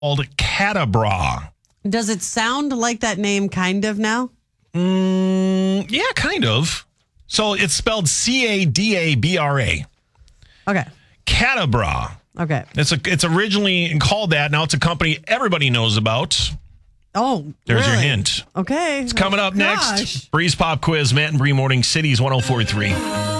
called Cadabra. Does it sound like that name kind of now? Yeah, kind of. So it's spelled Cadabra. Okay. Cadabra. Okay. It's originally called that. Now it's a company everybody knows about. Oh, There's your really? hint. Okay. It's coming up next. Breeze Pop Quiz, Matt and Bree Morning Cities 104.3.